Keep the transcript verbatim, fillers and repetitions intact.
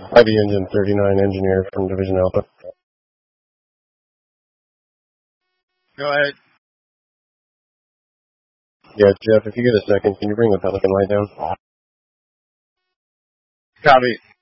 I V Engine thirty-nine engineer from Division Alpha. Go ahead. Yeah, Jeff, if you get a second, can you bring the Pelican light down? Copy.